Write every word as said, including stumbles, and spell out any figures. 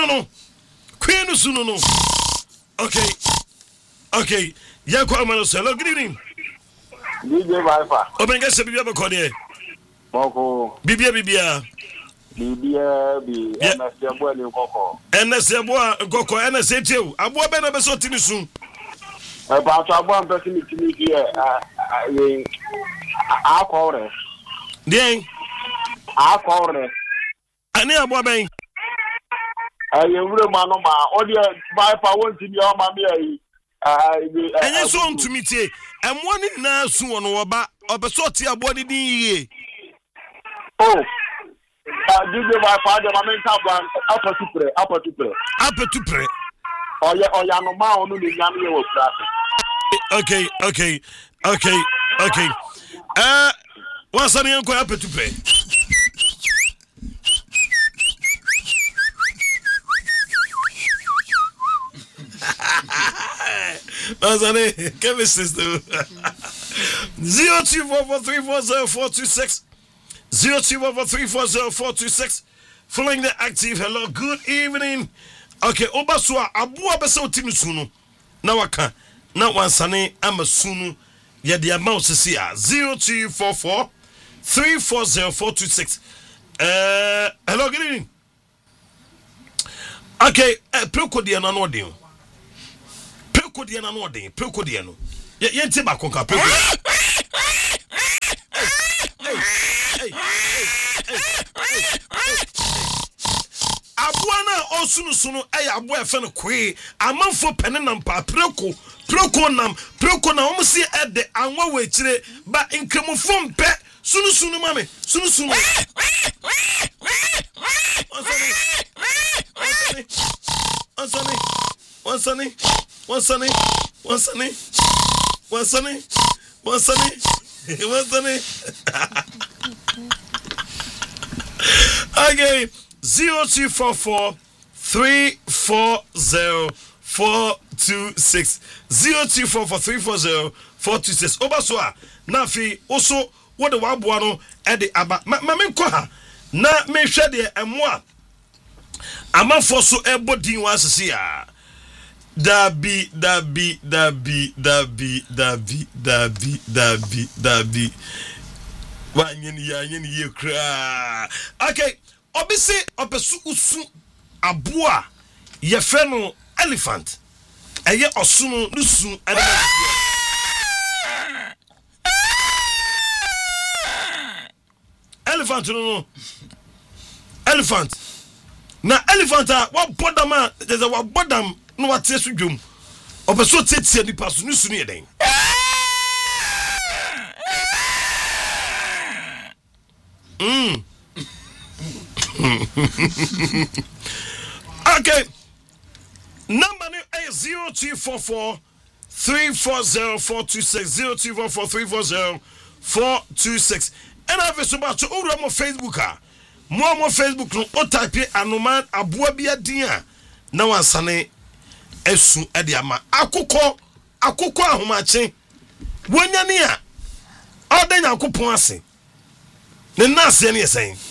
sunu no queen sunu no okay okay ya kwa mano hello good evening D J Viper obenga se bibia be kode boko bibia bibia bibia bi ns abo ni koko ns abo koko ns etiew abo be na be so tini su e ba to abo am person tini ti e a akore den akore ani abo ben aye wure ma no ma o de Viper won tini o ma me ayi enye so ntumi tie emo ni na su wono oba obeso tie abo ni din yie oh D J Viper de ma menka ban apatupre apatupre apatupre oya oya no ma onu ni nyame ye wo frase okay okay okay okay eh once again ko apatupre Azane, Kevin sister. Zero two four four three four zero four two six. Zero two four four three four zero four two six. Following the active. Hello, good evening. Okay, Obasua Abua Beso Tim Sunu. Now I can. Now one Sane I'm a Sunu. Yeah, the amount to see zero two four four three four zero four two six. Uh, hello, good evening. Okay, uh, Proko di ananodin. Preko dia na no den preko dia no ye yenti ba konka preko abuana osunu sunu ay abo efe no kwe amanfo pene na mpa preko preko nam preko na omo si ede anwa we kire ba nkemufo mpe sunu sunu mame sunu sunu Ansani Ansani One sunny, one sunny, one sunny, one sunny, one sunny. Okay, zero two four four three four zero four two six. Zero two four four three four zero four two six. Obaswa, Nafi, also what the Wabuano at the Abba Mamikoha. Na me shade and moi. I'm a for so everybody wants to see her. Dabi, dabi, dabi, dabi, dabi, dabi, dabi, dabi. Wanyen ya, yen ye kra. Okay, obisi obesu usu abua ye feno elephant. Eye osunu nusu animal. Elephant no no. Elephant. Na elephant a wa bodam a there's a wa bodam no what say so dwom obeso tetie ni paso nusu ne den mm okay number is zero two four four three four zero four two six zero two four four three four zero four two six and I've so about to order on Facebook ah more more Facebook no o type anoman aboa bia din a na wansane esu e de ama akukọ akukọ ahomache wonyane a odanya akopon ase ne nase ne yesen